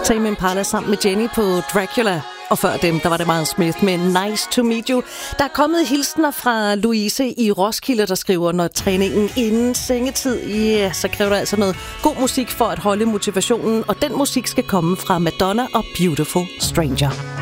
Tame Impala sammen med Jenny på Dracula. Og før dem, der var det Miles Smith med Nice to Meet You. Der er kommet hilsner fra Louise i Roskilde, der skriver, når træningen inden sengetid, så kræver der altså noget god musik for at holde motivationen. Og den musik skal komme fra Madonna og Beautiful Stranger.